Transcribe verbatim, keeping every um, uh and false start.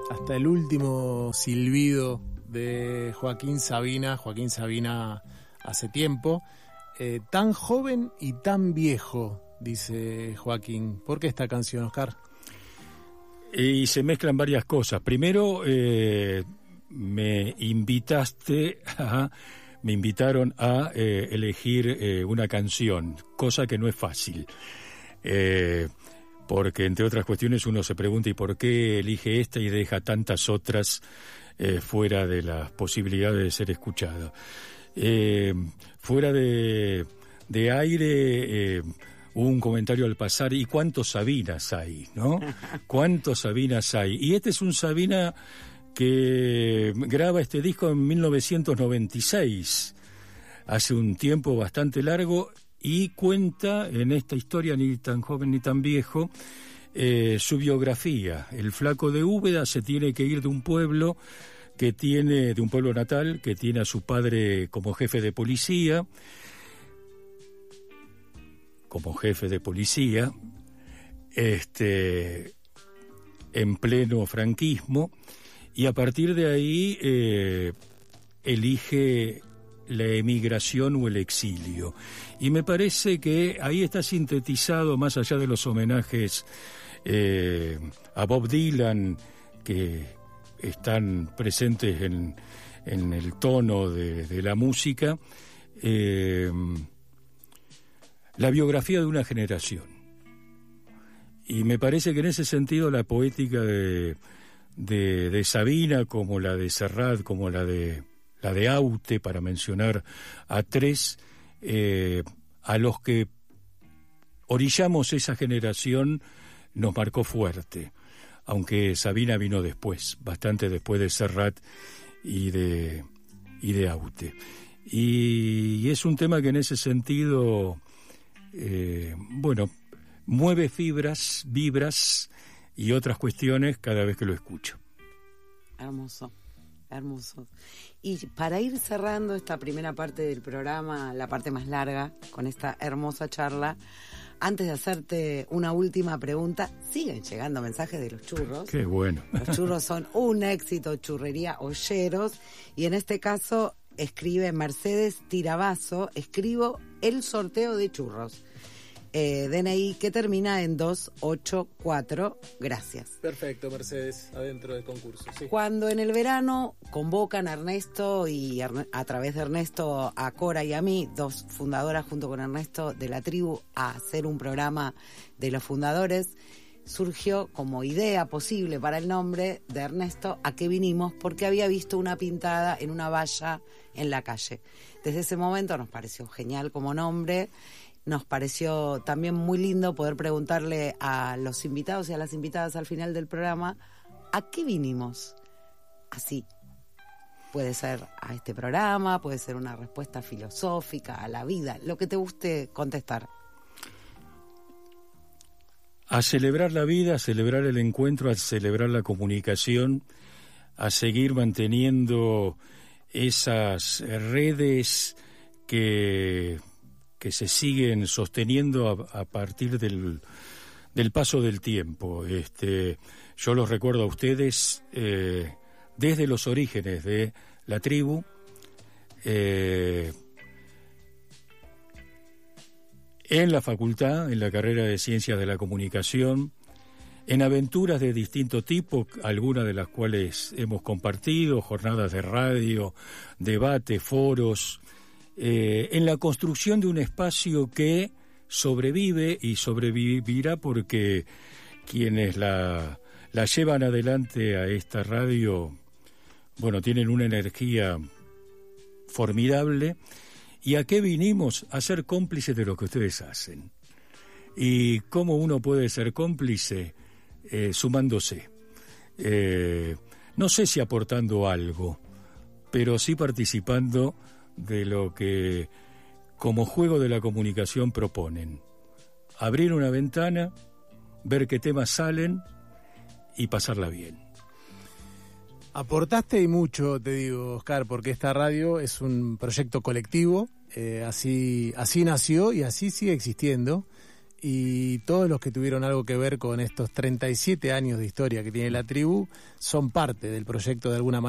hasta el último silbido de Joaquín Sabina, Joaquín Sabina hace tiempo, eh, tan joven y tan viejo, dice Joaquín. ¿Por qué esta canción, Oscar? Y se mezclan varias cosas. Primero, eh, me invitaste a, me invitaron a eh, elegir eh, una canción, cosa que no es fácil. Eh, porque entre otras cuestiones uno se pregunta ¿y por qué elige esta y deja tantas otras eh, fuera de las posibilidades de ser escuchada? Eh, fuera de, de aire eh, hubo un comentario al pasar, ¿y cuántos Sabinas hay, no? ¿Cuántos Sabinas hay? Y este es un Sabina que graba este disco en mil novecientos noventa y seis, hace un tiempo bastante largo, y cuenta en esta historia, ni tan joven ni tan viejo, eh, su biografía. El flaco de Úbeda se tiene que ir de un pueblo que tiene, de un pueblo natal, que tiene a su padre como jefe de policía, como jefe de policía, este, en pleno franquismo, y a partir de ahí eh, elige la emigración o el exilio. Y me parece que ahí está sintetizado, más allá de los homenajes eh, a Bob Dylan, que están presentes en, en el tono de, de la música, eh, la biografía de una generación. Y me parece que en ese sentido la poética de, de, de Sabina, como la de Serrat, como la de la de Aute, para mencionar a tres, eh, a los que orillamos esa generación, nos marcó fuerte, aunque Sabina vino después, bastante después de Serrat y de, y de Aute. Y, y es un tema que en ese sentido, eh, bueno, mueve fibras, vibras y otras cuestiones cada vez que lo escucho. Hermoso. Hermoso. Y para ir cerrando esta primera parte del programa, la parte más larga, con esta hermosa charla, antes de hacerte una última pregunta, siguen llegando mensajes de los churros. ¡Qué bueno! Los churros son un éxito, Churrería Olleros, y en este caso escribe Mercedes Tirabazo, escribo el sorteo de churros. Eh, D N I que termina en dos ocho cuatro, gracias. Perfecto, Mercedes, adentro del concurso. Sí. Cuando en el verano convocan a Ernesto y a través de Ernesto a Cora y a mí, dos fundadoras junto con Ernesto de la tribu, a hacer un programa de los fundadores, surgió como idea posible para el nombre de Ernesto ¿A qué vinimos? Porque había visto una pintada en una valla en la calle. Desde ese momento nos pareció genial como nombre. Nos pareció también muy lindo poder preguntarle a los invitados y a las invitadas al final del programa ¿a qué vinimos? Así. Puede ser a este programa, puede ser una respuesta filosófica, a la vida, lo que te guste contestar. A celebrar la vida, a celebrar el encuentro, a celebrar la comunicación, a seguir manteniendo esas redes que... que se siguen sosteniendo a, a partir del, del paso del tiempo. Este, yo los recuerdo a ustedes eh, desde los orígenes de la tribu, eh, en la facultad, en la carrera de Ciencias de la Comunicación, en aventuras de distinto tipo, algunas de las cuales hemos compartido, jornadas de radio, debate, foros, Eh, en la construcción de un espacio que sobrevive y sobrevivirá porque quienes la, la llevan adelante a esta radio, bueno, tienen una energía formidable. ¿Y a qué vinimos? A ser cómplices de lo que ustedes hacen. ¿Y cómo uno puede ser cómplice? Eh, sumándose. Eh, no sé si aportando algo, pero sí participando de lo que como juego de la comunicación proponen. Abrir una ventana, ver qué temas salen y pasarla bien. Aportaste y mucho, te digo, Oscar, porque esta radio es un proyecto colectivo, eh, así, así nació y así sigue existiendo. y todos los que tuvieron algo que ver con estos treinta y siete años de historia que tiene la tribu son parte del proyecto de alguna manera.